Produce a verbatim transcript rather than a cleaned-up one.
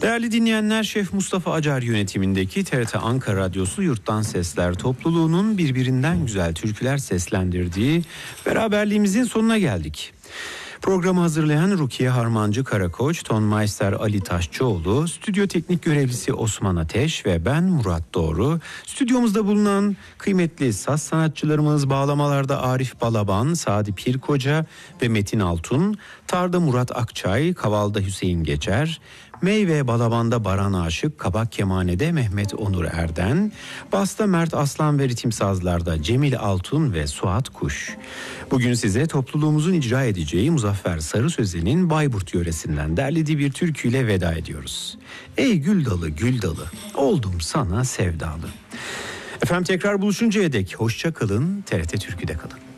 Değerli dinleyenler, Şef Mustafa Acar yönetimindeki T R T Ankara Radyosu Yurttan Sesler topluluğunun birbirinden güzel türküler seslendirdiği beraberliğimizin sonuna geldik. Programı hazırlayan Rukiye Harmancı Karakoç, Tonmeister Ali Taşçıoğlu, stüdyo teknik görevlisi Osman Ateş ve ben Murat Doğru. Stüdyomuzda bulunan kıymetli saz sanatçılarımız bağlamalarda Arif Balaban, Sadi Pirkoca ve Metin Altun, tarda Murat Akçay, kavalda Hüseyin Geçer, Mey ve Balaban'da Baran Aşık, kabak kemanede Mehmet Onur Erden, basta Mert Aslan ve ritim sazlarda Cemil Altun ve Suat Kuş. Bugün size topluluğumuzun icra edeceği Muzaffer Sarı Sözen'in Bayburt yöresinden derlediği bir türküyle veda ediyoruz. Ey gül dalı gül dalı, oldum sana sevdalı. Efendim tekrar buluşuncaya dek hoşça kalın, T R T Türkü'de kalın.